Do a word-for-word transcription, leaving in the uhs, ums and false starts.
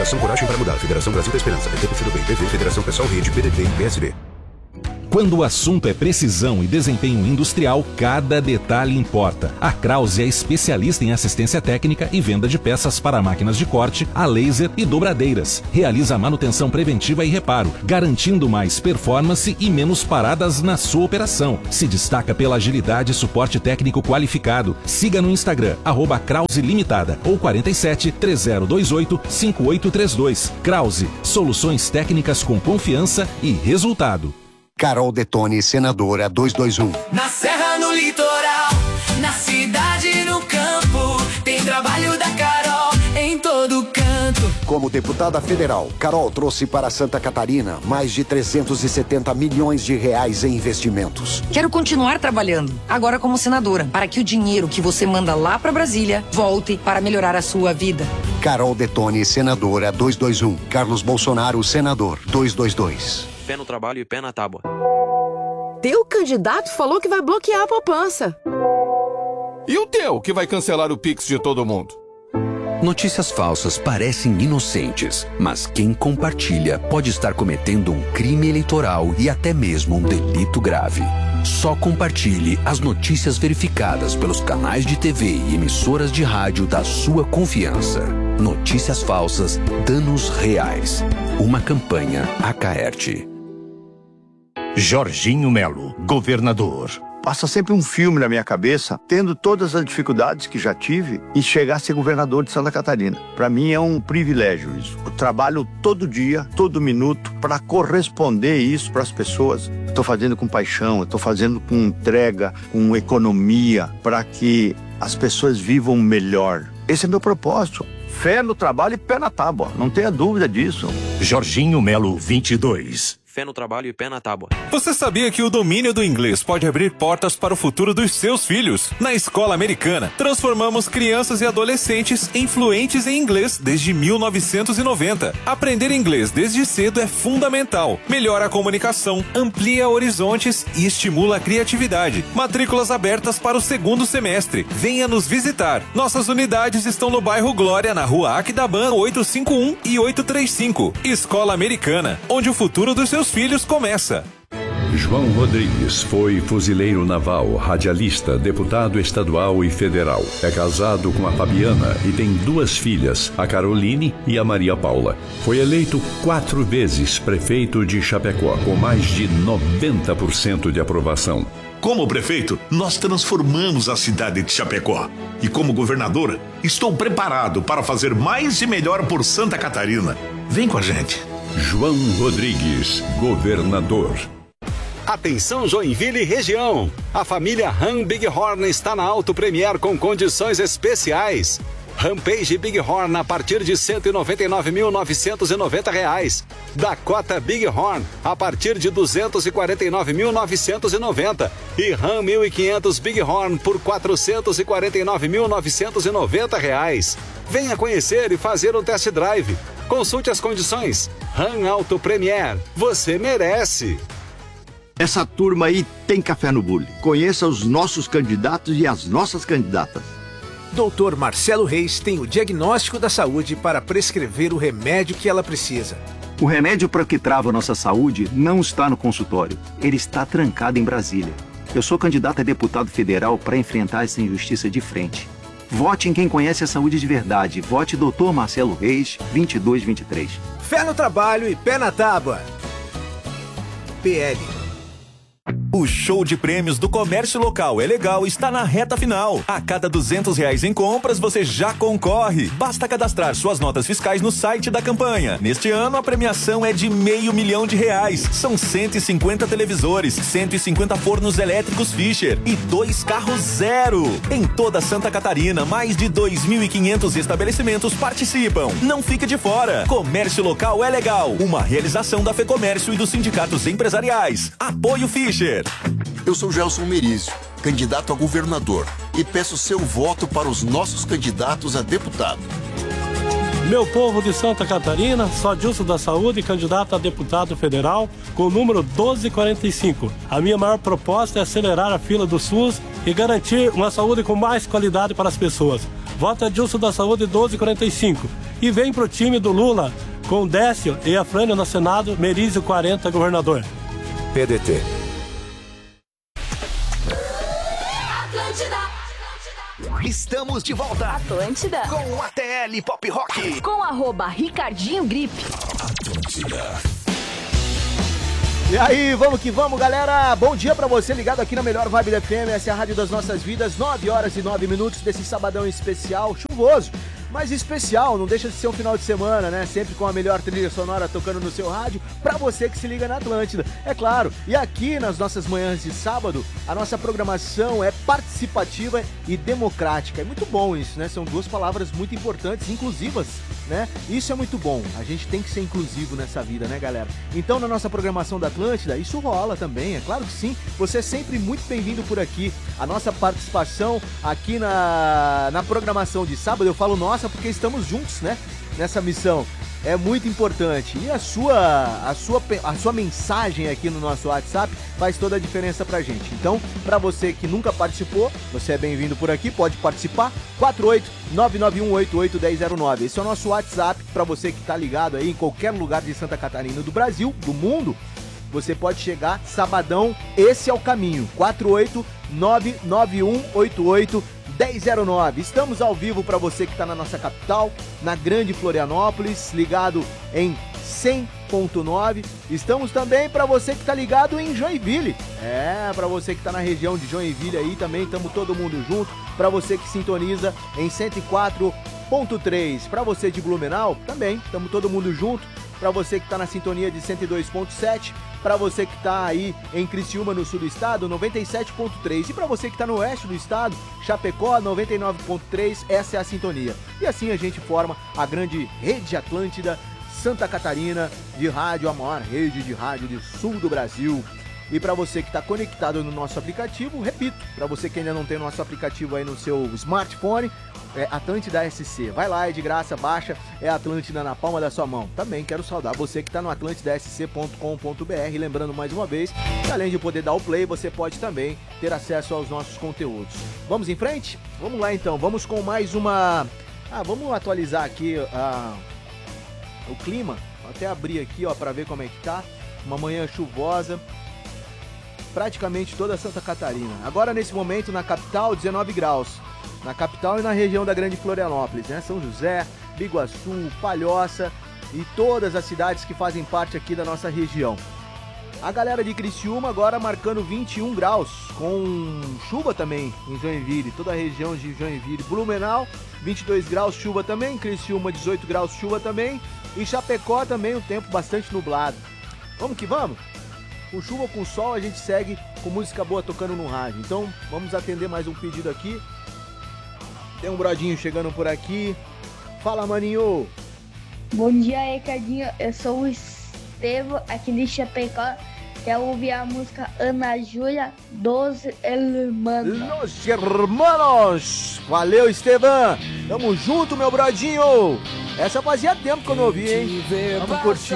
Associação Coragem para Mudar. Federação Brasil da Esperança. P T P C do Bem. P V. Federação Pessoal Rede. P D T e P S D. Quando o assunto é precisão e desempenho industrial, cada detalhe importa. A Krause é especialista em assistência técnica e venda de peças para máquinas de corte, a laser e dobradeiras. Realiza manutenção preventiva e reparo, garantindo mais performance e menos paradas na sua operação. Se destaca pela agilidade e suporte técnico qualificado. Siga no Instagram, arroba Krause Limitada ou quarenta e sete, três zero dois oito, cinco oito três dois. Krause, soluções técnicas com confiança e resultado. Carol Detone, senadora duzentos e vinte e um. Na serra, no litoral, na cidade, no campo, tem trabalho da Carol em todo canto. Como deputada federal, Carol trouxe para Santa Catarina mais de trezentos e setenta milhões de reais em investimentos. Quero continuar trabalhando, agora como senadora, para que o dinheiro que você manda lá para Brasília volte para melhorar a sua vida. Carol Detone, senadora duzentos e vinte e um. Carlos Bolsonaro, senador duzentos e vinte e dois. Pé no trabalho e pé na tábua. Teu candidato falou que vai bloquear a poupança. E o teu, que vai cancelar o Pix de todo mundo? Notícias falsas parecem inocentes, mas quem compartilha pode estar cometendo um crime eleitoral e até mesmo um delito grave. Só compartilhe as notícias verificadas pelos canais de T V e emissoras de rádio da sua confiança. Notícias falsas, danos reais. Uma campanha Acaerte. Jorginho Melo, governador. Passa sempre um filme na minha cabeça, tendo todas as dificuldades que já tive em chegar a ser governador de Santa Catarina. Para mim é um privilégio isso. Eu trabalho todo dia, todo minuto, para corresponder isso para as pessoas. Estou fazendo com paixão, estou fazendo com entrega, com economia, para que as pessoas vivam melhor. Esse é meu propósito. Fé no trabalho e pé na tábua, não tenha dúvida disso. Jorginho Melo, vinte e dois. Fé no trabalho e pé na tábua. Você sabia que o domínio do inglês pode abrir portas para o futuro dos seus filhos? Na Escola Americana, transformamos crianças e adolescentes em fluentes em inglês desde mil novecentos e noventa. Aprender inglês desde cedo é fundamental. Melhora a comunicação, amplia horizontes e estimula a criatividade. Matrículas abertas para o segundo semestre. Venha nos visitar. Nossas unidades estão no bairro Glória, na rua Aquidabã oitocentos e cinquenta e um e oitocentos e trinta e cinco. Escola Americana, onde o futuro dos seus filhos começa. João Rodrigues foi fuzileiro naval, radialista, deputado estadual e federal. É casado com a Fabiana e tem duas filhas, a Caroline e a Maria Paula. Foi eleito quatro vezes prefeito de Chapecó, com mais de noventa por cento de aprovação. Como prefeito, nós transformamos a cidade de Chapecó. E como governador, estou preparado para fazer mais e melhor por Santa Catarina. Vem com a gente. João Rodrigues, governador. Atenção Joinville e região! A família Ram Bighorn está na Auto Premier com condições especiais. Rampage Bighorn a partir de cento e noventa e nove mil novecentos e noventa reais. Dakota Bighorn a partir de duzentos e quarenta e nove mil novecentos e noventa e Ram mil e quinhentos Bighorn por quatrocentos e quarenta e nove mil novecentos e noventa reais. Venha conhecer e fazer um test drive. Consulte as condições. Ram Auto Premier, você merece. Essa turma aí tem café no bule. Conheça os nossos candidatos e as nossas candidatas. doutor Marcelo Reis tem o diagnóstico da saúde para prescrever o remédio que ela precisa. O remédio para o que trava a nossa saúde não está no consultório. Ele está trancado em Brasília. Eu sou candidato a deputado federal para enfrentar essa injustiça de frente. Vote em quem conhece a saúde de verdade. Vote doutor Marcelo Reis, vinte e dois vinte e três. Fé no trabalho e pé na tábua. P L. O show de prêmios do Comércio Local é Legal está na reta final. A cada duzentos reais em compras, você já concorre. Basta cadastrar suas notas fiscais no site da campanha. Neste ano, a premiação é de meio milhão de reais. São cento e cinquenta televisores, cento e cinquenta fornos elétricos Fischer e dois carros zero. Em toda Santa Catarina, mais de dois mil e quinhentos estabelecimentos participam. Não fique de fora. Comércio Local é Legal. Uma realização da FEComércio e dos sindicatos empresariais. Apoio Fischer. Eu sou Gelson Merizio, candidato a governador, e peço seu voto para os nossos candidatos a deputado. Meu povo de Santa Catarina, sou Adilson da Saúde, candidato a deputado federal, com o número doze quarenta e cinco. A minha maior proposta é acelerar a fila do SUS e garantir uma saúde com mais qualidade para as pessoas. Voto Adilson da Saúde doze quarenta e cinco. E vem pro time do Lula com Décio e Afrânio no Senado, Merizio quarenta, governador. P D T. Estamos de volta. Atlântida. Com o A T L Pop Rock. Com arroba Ricardinho Gripe. Atlântida. E aí, vamos que vamos, galera. Bom dia pra você ligado aqui na melhor vibe da F M. Essa é a Rádio das Nossas Vidas. nove horas e nove minutos desse sabadão especial, chuvoso. Mas especial, não deixa de ser um final de semana, né? Sempre com a melhor trilha sonora tocando no seu rádio, pra você que se liga na Atlântida, é claro. E aqui nas nossas manhãs de sábado, a nossa programação é participativa e democrática. É muito bom isso, né? São duas palavras muito importantes, inclusivas, né? Isso é muito bom. A gente tem que ser inclusivo nessa vida, né, galera? Então, na nossa programação da Atlântida, isso rola também, é claro que sim. Você é sempre muito bem-vindo por aqui. A nossa participação aqui na, na programação de sábado, eu falo nossa, porque estamos juntos, né, nessa missão, é muito importante, e a sua, a sua, a sua mensagem aqui no nosso WhatsApp faz toda a diferença pra gente. Então, pra você que nunca participou, você é bem-vindo por aqui, pode participar, quatro oito nove nove um oito oito um zero zero nove, esse é o nosso WhatsApp, pra você que tá ligado aí em qualquer lugar de Santa Catarina, do Brasil, do mundo, você pode chegar sabadão, esse é o caminho, quatro oito nove nove um oito oito um zero zero nove. Estamos ao vivo para você que está na nossa capital, na Grande Florianópolis, ligado em cem ponto nove. Estamos também para você que está ligado em Joinville. É, para você que está na região de Joinville aí também, estamos todo mundo junto. Para você que sintoniza em cento e quatro ponto três. Para você de Blumenau, também, estamos todo mundo junto. Para você que está na sintonia de cento e dois ponto sete, para você que está aí em Criciúma, no sul do estado, noventa e sete ponto três, e para você que está no oeste do estado, Chapecó, noventa e nove ponto três, essa é a sintonia. E assim a gente forma a grande rede Atlântida Santa Catarina de rádio, a maior rede de rádio do sul do Brasil. E para você que está conectado no nosso aplicativo, repito, para você que ainda não tem o nosso aplicativo aí no seu smartphone, é Atlântida S C. Vai lá, é de graça, baixa, é Atlântida na palma da sua mão. Também quero saudar você que está no atlântida s c ponto com ponto b r. Lembrando mais uma vez, que além de poder dar o play, você pode também ter acesso aos nossos conteúdos. Vamos em frente? Vamos lá então, vamos com mais uma... Ah, vamos atualizar aqui uh, o clima. Vou até abrir aqui, ó, para ver como é que tá. Uma manhã chuvosa. Praticamente toda Santa Catarina. Agora, nesse momento, na capital, dezenove graus. Na capital e na região da Grande Florianópolis, né? São José, Biguaçu, Palhoça e todas as cidades que fazem parte aqui da nossa região. A galera de Criciúma agora marcando vinte e um graus, com chuva também em Joinville, toda a região de Joinville. Blumenau, vinte e dois graus, chuva também. Criciúma, dezoito graus, chuva também. E Chapecó também, um tempo bastante nublado. Vamos que vamos? Com chuva ou com sol, a gente segue com música boa tocando no rádio. Então, vamos atender mais um pedido aqui. Tem um brodinho chegando por aqui. Fala, maninho. Bom dia, Ricardinho. Eu sou o Estevam, aqui de Chapecó. Quero ouvir a música Ana Júlia, Dos Hermanos. Los Hermanos. Valeu, Estevam. Tamo junto, meu brodinho. Essa fazia tempo que eu não ouvi, hein? Vamos curtir.